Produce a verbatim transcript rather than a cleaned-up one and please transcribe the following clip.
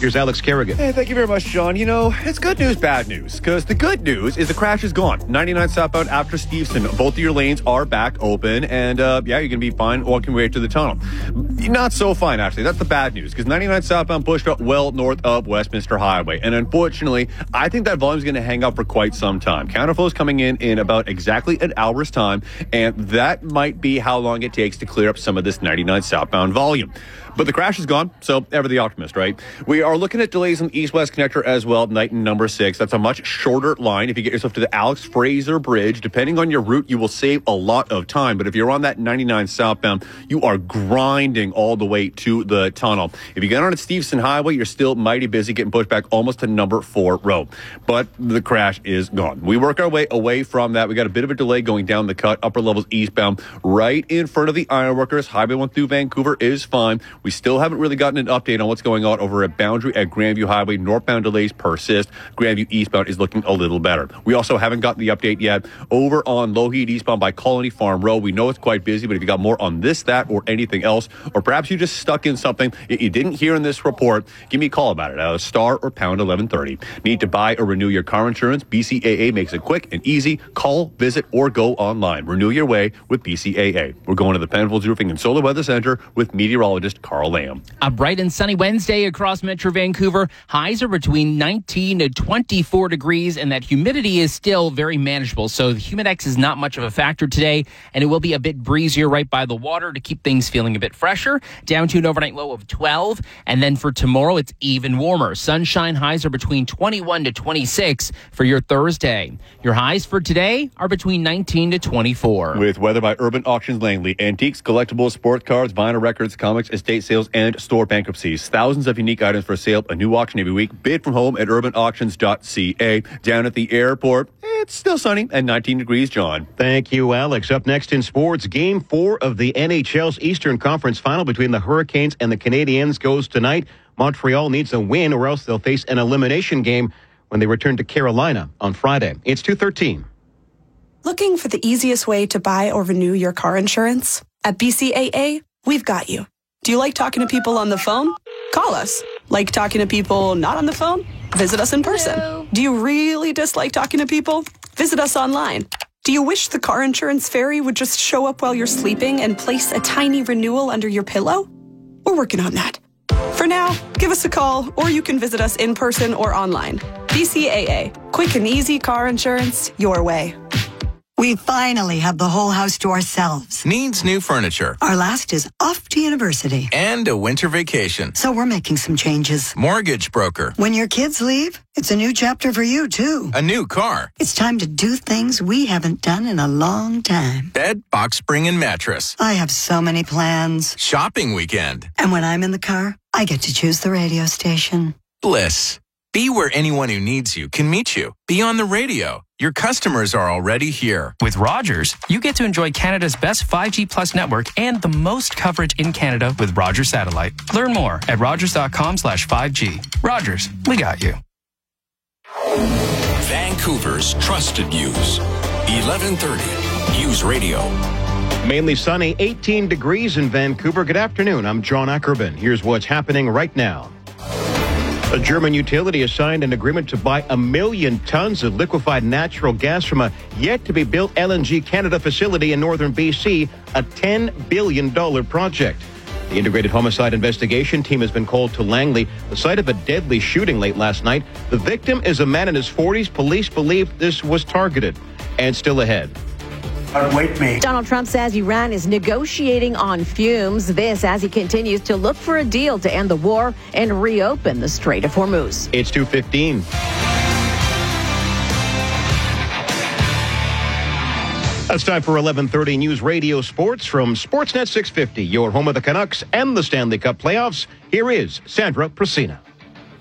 Here's Alex Kerrigan. Hey, thank you very much, John. You know, it's good news, bad news, because the good news is the crash is gone. ninety-nine southbound after Stevenson. Both of your lanes are back open, and uh, yeah, you're going to be fine walking your way to the tunnel. Not so fine, actually. That's the bad news, because ninety-nine southbound pushed up well north of Westminster Highway, and unfortunately, I think that volume is going to hang out for quite some time. Counterflow is coming in in about exactly an hour's time, and that might be how long it takes to clear up some of this ninety-nine southbound volume. But the crash is gone, so ever the optimist, right? We are looking at delays on the east-west connector as well, night and number six. That's a much shorter line. If you get yourself to the Alex Fraser Bridge, depending on your route, you will save a lot of time. But if you're on that ninety-nine southbound, you are grinding all the way to the tunnel. If you get on at Stevenson Highway, you're still mighty busy getting pushed back almost to number four row. But the crash is gone. We work our way away from that. We got a bit of a delay going down the cut, upper levels eastbound, right in front of the ironworkers. Highway one through Vancouver is fine. We still haven't really gotten an update on what's going on over at Boundary at Grandview Highway. Northbound delays persist. Grandview eastbound is looking a little better. We also haven't gotten the update yet over on Lougheed eastbound by Colony Farm Road. We know it's quite busy, but if you got more on this, that, or anything else, or perhaps you just stuck in something you didn't hear in this report, give me a call about it at a star or pound eleven thirty. Need to buy or renew your car insurance? B C A A makes it quick and easy. Call, visit, or go online. Renew your way with B C A A. We're going to the Penfolds Roofing and Solar Weather Center with meteorologist Carl Lamb. A bright and sunny Wednesday across Metro Vancouver. Highs are between nineteen to twenty-four degrees, and that humidity is still very manageable. So the Humidex is not much of a factor today, and it will be a bit breezier right by the water to keep things feeling a bit fresher. Down to an overnight low of twelve, and then for tomorrow, it's even warmer. Sunshine highs are between twenty-one to twenty-six for your Thursday. Your highs for today are between nineteen to twenty-four. With weather by Urban Auctions Langley, antiques, collectibles, sports cards, vinyl records, comics, estate sales, and store bankruptcies. Thousands of unique items for sale. A new auction every week. Bid from home at urban auctions dot c a. Down at the airport, it's still sunny and nineteen degrees, John. Thank you, Alex. Up next in sports, Game four of the N H L's Eastern Conference Final between the Hurricanes and the Canadiens goes tonight. Montreal needs a win or else they'll face an elimination game when they return to Carolina on Friday. It's two thirteen. Looking for the easiest way to buy or renew your car insurance? At B C A A, we've got you. Do you like talking to people on the phone? Call us. Like talking to people not on the phone? Visit us in person. Hello. Do you really dislike talking to people? Visit us online. Do you wish the car insurance fairy would just show up while you're sleeping and place a tiny renewal under your pillow? We're working on that. For now, give us a call, or you can visit us in person or online. B C A A. Quick and easy car insurance your way. We finally have the whole house to ourselves. Needs new furniture. Our last is off to university. And a winter vacation. So we're making some changes. Mortgage broker. When your kids leave, it's a new chapter for you, too. A new car. It's time to do things we haven't done in a long time. Bed, box spring, and mattress. I have so many plans. Shopping weekend. And when I'm in the car, I get to choose the radio station. Bliss. Be where anyone who needs you can meet you. Be on the radio. Your customers are already here. With Rogers, you get to enjoy Canada's best five G Plus network and the most coverage in Canada with Rogers Satellite. Learn more at rogers.com slash 5G. Rogers, we got you. Vancouver's trusted news. eleven thirty News Radio. Mainly sunny, eighteen degrees in Vancouver. Good afternoon. I'm John Ackerman. Here's what's happening right now. A German utility has signed an agreement to buy a million tons of liquefied natural gas from a yet-to-be-built L N G Canada facility in northern B C, a ten billion dollars project. The Integrated Homicide Investigation Team has been called to Langley, the site of a deadly shooting late last night. The victim is a man in his forties. Police believe this was targeted. And still ahead. Outweight me. Donald Trump says Iran is negotiating on fumes. This as he continues to look for a deal to end the war and reopen the Strait of Hormuz. It's two fifteen. It's time for eleven thirty News Radio Sports from Sportsnet six fifty, your home of the Canucks and the Stanley Cup playoffs. Here is Sandra Prasina.